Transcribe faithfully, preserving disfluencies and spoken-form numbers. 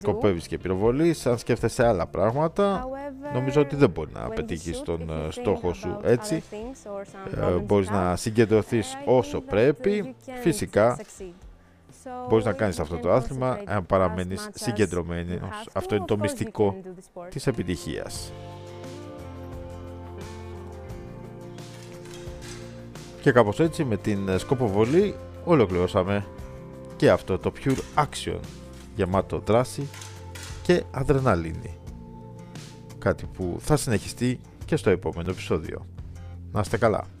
σκοπεύεις και πυροβολείς, αν σκέφτεσαι άλλα πράγματα, νομίζω ότι δεν μπορεί να πετύχεις τον στόχο σου έτσι. Ε, μπορείς να συγκεντρωθείς όσο πρέπει. Φυσικά μπορείς να κάνεις αυτό το άθλημα αν παραμένεις συγκεντρωμένος. Αυτό είναι το μυστικό της επιτυχίας. Και κάπως έτσι με την σκοποβολή ολοκληρώσαμε και αυτό το Pure Action, γεμάτο δράση και αδρεναλίνη. Κάτι που θα συνεχιστεί και στο επόμενο επεισόδιο. Να είστε καλά.